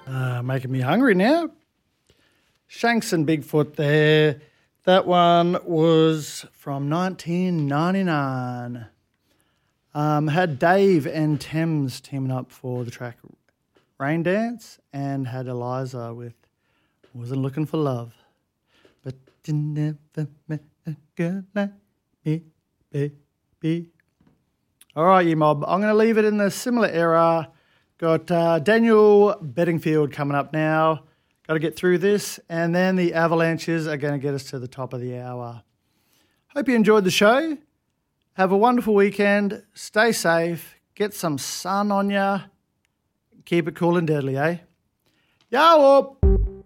Making me hungry now. Shanks and Bigfoot there. That one was from 1999. Had Dave and Thames teaming up for the track Rain Dance, and had Eliza with Wasn't Looking for Love. But you never met a girl like me, baby. All right, you mob. I'm going to leave it in the similar era. Got Daniel Bedingfield coming up now. Got to get through this. And then the Avalanches are going to get us to the top of the hour. Hope you enjoyed the show. Have a wonderful weekend. Stay safe. Get some sun on ya. Keep it cool and deadly, eh? Yo up!